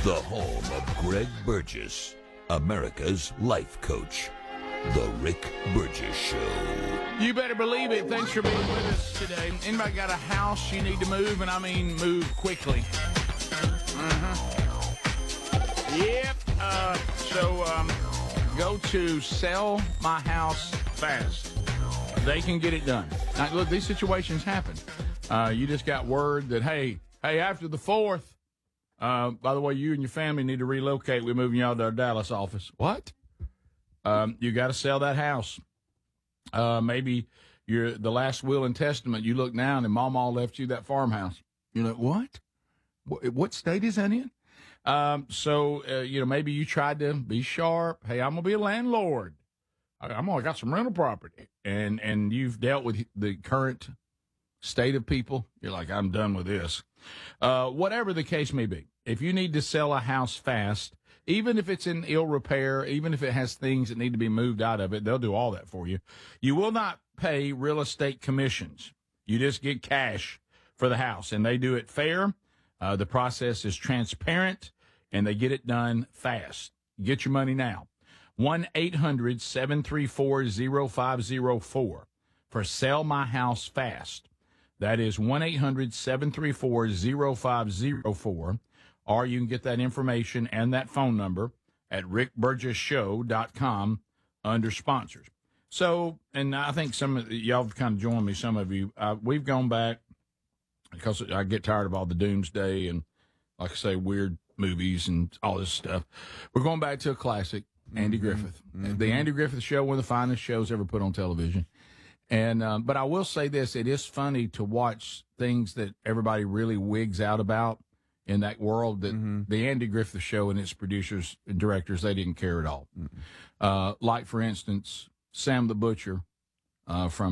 The home of Greg Burgess, America's life coach. The Rick Burgess Show. You better believe it. Thanks for being with us today. Anybody got a house you need to move, and I mean move quickly? Yep. So go to Sell My House Fast. They can get it done. Now, look, these situations happen. You just got word that, hey, after the 4th, by the way, you and your family need to relocate. We're moving y'all to our Dallas office. What? You got to sell that house. Maybe you're the last will and testament. You look down and Mama left you that farmhouse. You're like, what? What state is that in? Maybe you tried to be sharp. Hey, I'm going to be a landlord. I got some rental property. And you've dealt with the current state of people. You're like, I'm done with this. Whatever the case may be, if you need to sell a house fast, even if it's in ill repair, even if it has things that need to be moved out of it, they'll do all that for you. You will not pay real estate commissions. You just get cash for the house, and they do it fair. The process is transparent, and they get it done fast. Get your money now. 1-800-734-0504 for Sell My House Fast. That is 1-800-734-0504. Or you can get that information and that phone number at rickburgessshow.com under sponsors. So, and I think some of y'all have kind of joined me, some of you. We've gone back because I get tired of all the doomsday and, like I say, weird movies and all this stuff. We're going back to a classic, Andy Griffith. The Andy Griffith Show, one of the finest shows ever put on television. And but I will say this, it is funny to watch things that everybody really wigs out about in that world, that the Andy Griffith Show and its producers and directors, they didn't care at all. Like, for instance, Sam the Butcher from